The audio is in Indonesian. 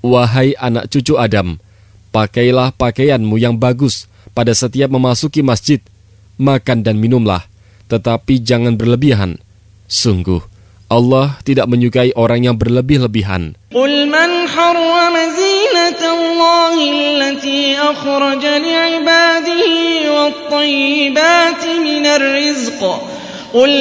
Wahai anak cucu Adam, pakailah pakaianmu yang bagus pada setiap memasuki masjid. Makan dan minumlah, tetapi jangan berlebihan. Sungguh, Allah tidak menyukai orang yang berlebih-lebihan. Qul man harrama zinatallahi allati akhraja li'ibadihi wat-tayyibati minar rizq.